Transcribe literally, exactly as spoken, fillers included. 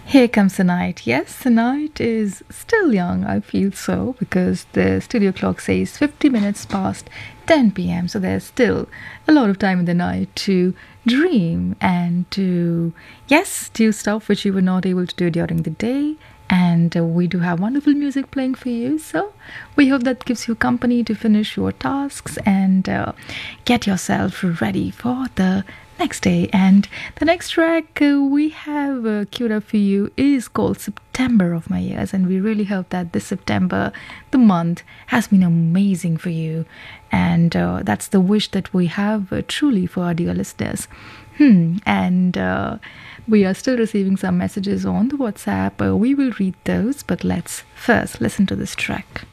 Here comes the night. Yes, the night is still young, I feel so, because the studio clock says fifty minutes past ten p m. So there's still a lot of time in the night to dream and to, yes, do stuff which you were not able to do during the day. And uh, we do have wonderful music playing for you. So we hope that gives you company to finish your tasks and uh, get yourself ready for the next day. And the next track uh, we have uh, queued up for you is called September of My Years. And we really hope that this September, the month, has been amazing for you. And uh, that's the wish that we have uh, truly for our dear listeners. Hmm. And uh, we are still receiving some messages on the WhatsApp. Uh, we will read those, but let's first listen to this track.